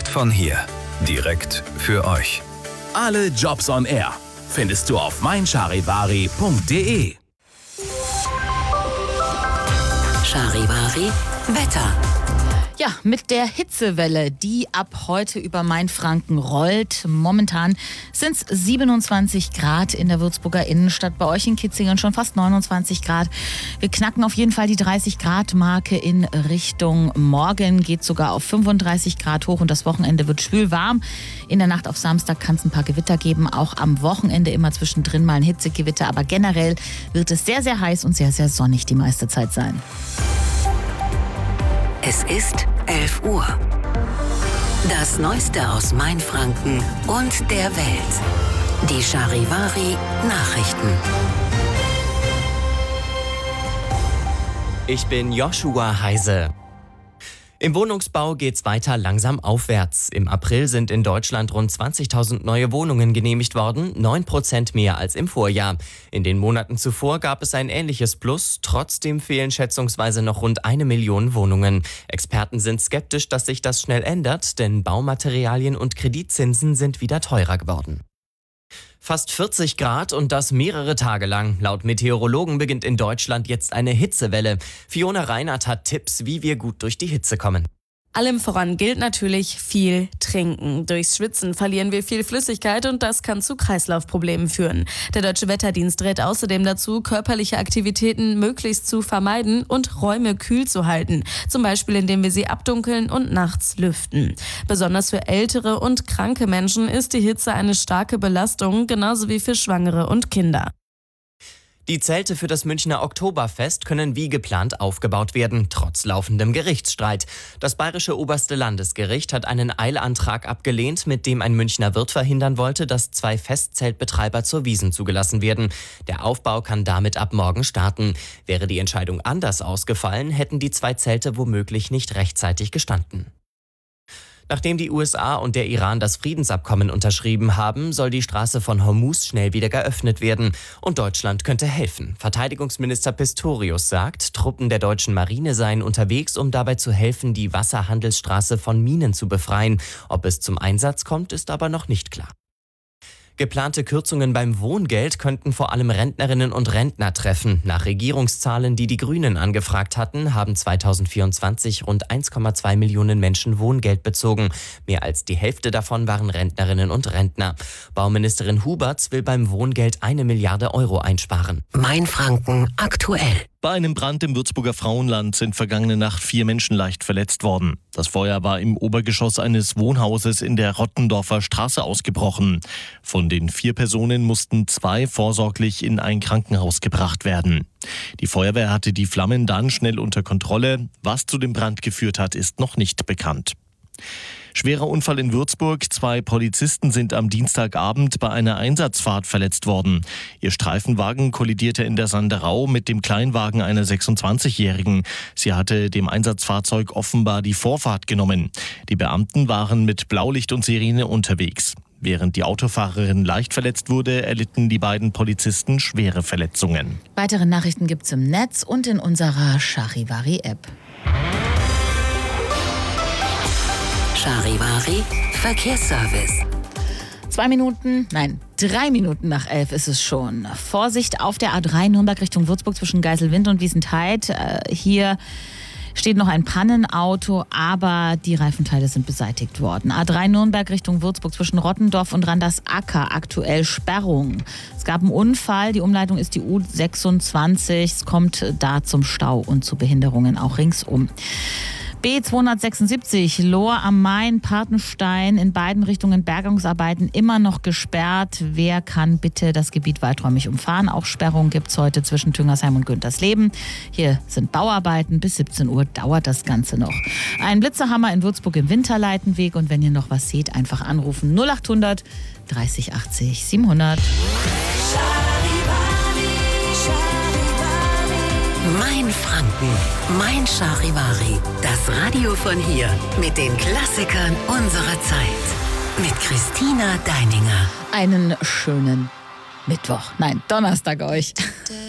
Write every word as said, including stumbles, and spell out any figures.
Von hier, direkt für euch. Alle Jobs on Air findest du auf mein charivari punkt de. Charivari Wetter. Ja, mit der Hitzewelle, die ab heute über Mainfranken rollt. Momentan sind es siebenundzwanzig Grad in der Würzburger Innenstadt. Bei euch in Kitzingen schon fast neunundzwanzig Grad. Wir knacken auf jeden Fall die dreißig Grad Marke in Richtung Morgen. Geht sogar auf fünfunddreißig Grad hoch und das Wochenende wird schwül warm. In der Nacht auf Samstag kann es ein paar Gewitter geben. Auch am Wochenende immer zwischendrin mal ein Hitzegewitter. Aber generell wird es sehr, sehr heiß und sehr, sehr sonnig die meiste Zeit sein. Es ist elf Uhr. Das Neueste aus Mainfranken und der Welt. Die Charivari Nachrichten. Ich bin Joshua Heise. Im Wohnungsbau geht's weiter langsam aufwärts. Im April sind in Deutschland rund zwanzigtausend neue Wohnungen genehmigt worden, neun Prozent mehr als im Vorjahr. In den Monaten zuvor gab es ein ähnliches Plus. Trotzdem fehlen schätzungsweise noch rund eine Million Wohnungen. Experten sind skeptisch, dass sich das schnell ändert, denn Baumaterialien und Kreditzinsen sind wieder teurer geworden. Fast vierzig Grad und das mehrere Tage lang. Laut Meteorologen beginnt in Deutschland jetzt eine Hitzewelle. Fiona Reinhardt hat Tipps, wie wir gut durch die Hitze kommen. Allem voran gilt natürlich viel trinken. Durchs Schwitzen verlieren wir viel Flüssigkeit und das kann zu Kreislaufproblemen führen. Der Deutsche Wetterdienst rät außerdem dazu, körperliche Aktivitäten möglichst zu vermeiden und Räume kühl zu halten. Zum Beispiel, indem wir sie abdunkeln und nachts lüften. Besonders für ältere und kranke Menschen ist die Hitze eine starke Belastung, genauso wie für Schwangere und Kinder. Die Zelte für das Münchner Oktoberfest können wie geplant aufgebaut werden, trotz laufendem Gerichtsstreit. Das Bayerische Oberste Landesgericht hat einen Eilantrag abgelehnt, mit dem ein Münchner Wirt verhindern wollte, dass zwei Festzeltbetreiber zur Wiesn zugelassen werden. Der Aufbau kann damit ab morgen starten. Wäre die Entscheidung anders ausgefallen, hätten die zwei Zelte womöglich nicht rechtzeitig gestanden. Nachdem die U S A und der Iran das Friedensabkommen unterschrieben haben, soll die Straße von Hormuz schnell wieder geöffnet werden. Und Deutschland könnte helfen. Verteidigungsminister Pistorius sagt, Truppen der deutschen Marine seien unterwegs, um dabei zu helfen, die Wasserhandelsstraße von Minen zu befreien. Ob es zum Einsatz kommt, ist aber noch nicht klar. Geplante Kürzungen beim Wohngeld könnten vor allem Rentnerinnen und Rentner treffen. Nach Regierungszahlen, die die Grünen angefragt hatten, haben zweitausendvierundzwanzig rund eins Komma zwei Millionen Menschen Wohngeld bezogen. Mehr als die Hälfte davon waren Rentnerinnen und Rentner. Bauministerin Huberts will beim Wohngeld eine Milliarde Euro einsparen. Mainfranken aktuell. Bei einem Brand im Würzburger Frauenland sind vergangene Nacht vier Menschen leicht verletzt worden. Das Feuer war im Obergeschoss eines Wohnhauses in der Rottendorfer Straße ausgebrochen. Von den vier Personen mussten zwei vorsorglich in ein Krankenhaus gebracht werden. Die Feuerwehr hatte die Flammen dann schnell unter Kontrolle. Was zu dem Brand geführt hat, ist noch nicht bekannt. Schwerer Unfall in Würzburg. Zwei Polizisten sind am Dienstagabend bei einer Einsatzfahrt verletzt worden. Ihr Streifenwagen kollidierte in der Sanderau mit dem Kleinwagen einer sechsundzwanzigjährigen. Sie hatte dem Einsatzfahrzeug offenbar die Vorfahrt genommen. Die Beamten waren mit Blaulicht und Sirene unterwegs. Während die Autofahrerin leicht verletzt wurde, erlitten die beiden Polizisten schwere Verletzungen. Weitere Nachrichten gibt's im Netz und in unserer Charivari-App. Charivari Verkehrsservice. Zwei Minuten, nein, drei Minuten nach elf ist es schon. Vorsicht auf der A drei Nürnberg Richtung Würzburg zwischen Geiselwind und Wiesentheid. Äh, hier steht noch ein Pannenauto, aber die Reifenteile sind beseitigt worden. A drei Nürnberg Richtung Würzburg zwischen Rottendorf und Randersacker, aktuell Sperrung. Es gab einen Unfall, die Umleitung ist die U sechsundzwanzig. Es kommt da zum Stau und zu Behinderungen auch ringsum. B zweihundertsechsundsiebzig, Lohr am Main, Partenstein, in beiden Richtungen Bergungsarbeiten immer noch gesperrt. Wer kann bitte das Gebiet weiträumig umfahren? Auch Sperrung gibt es heute zwischen Tüngersheim und Güntersleben. Hier sind Bauarbeiten, bis siebzehn Uhr dauert das Ganze noch. Ein Blitzerhammer in Würzburg im Winterleitenweg und wenn ihr noch was seht, einfach anrufen null achthundert dreißig achtzig siebenhundert. Mainfranken, mein Charivari. Das Radio von hier mit den Klassikern unserer Zeit. Mit Christina Deininger. Einen schönen Mittwoch, nein, Donnerstag euch.